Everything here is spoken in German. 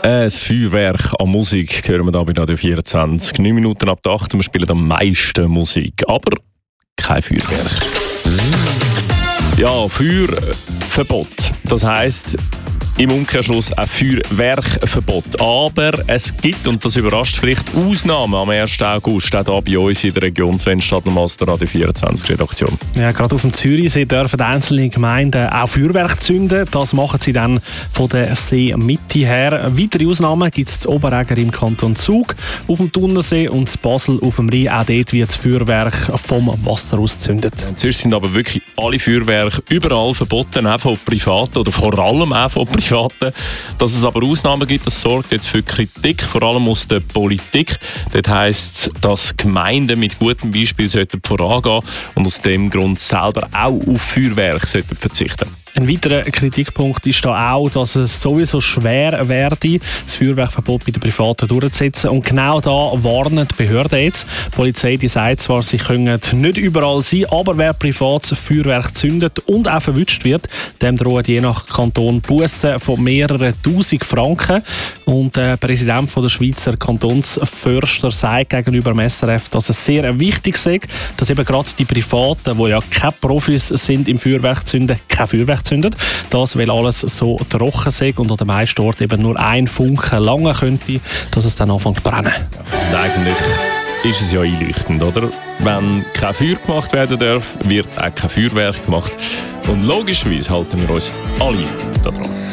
Ein Feuerwerk an Musik hören wir da bei Radio 24. 9 Minuten ab 8 und wir spielen am meisten Musik. Aber kein Feuerwerk. Ja, Feuerverbot. Das heisst im Umkehrschluss ein Feuerwerkverbot. Aber es gibt, und das überrascht vielleicht, Ausnahmen am 1. August, auch hier bei uns in der Region Sven Stadlermass, der Radio 24 Redaktion. Ja, gerade auf dem Zürichsee dürfen einzelne Gemeinden auch Feuerwerk zünden. Das machen sie dann von der Seemitte her. Weitere Ausnahmen gibt es in Oberäger im Kanton Zug, auf dem Thunersee und in Basel auf dem Rhein. Auch dort wird das Feuerwerk vom Wasser aus gezündet. Inzwischen sind aber wirklich alle Feuerwerke überall verboten, auch von Privaten oder vor allem auch von Privaten. Dass es aber Ausnahmen gibt, das sorgt jetzt für Kritik, vor allem aus der Politik. Dort heisst es, dass Gemeinden mit gutem Beispiel vorangehen sollten und aus dem Grund selber auch auf Feuerwerk verzichten. Ein weiterer Kritikpunkt ist da auch, dass es sowieso schwer werde, das Feuerwerkverbot bei den Privaten durchzusetzen. Und genau da warnen die Behörden jetzt. Die Polizei die sagt zwar, sie können nicht überall sein, aber wer privat das Feuerwerk zündet und auch verwünscht wird, dem drohen je nach Kanton Bussen von mehreren 1000 Franken. Und der Präsident der Schweizer Kantonsförster sagt gegenüber dem SRF, dass es sehr wichtig sei, dass eben gerade die Privaten, die ja keine Profis sind im Feuerwerkzünden, kein Feuerwerk zündet. Das, weil alles so trocken sei und an den meisten Orten eben nur ein Funken lange könnte, dass es dann anfängt zu brennen. Und eigentlich ist es ja einleuchtend, oder? Wenn kein Feuer gemacht werden darf, wird auch kein Feuerwerk gemacht. Und logischerweise halten wir uns alle daran.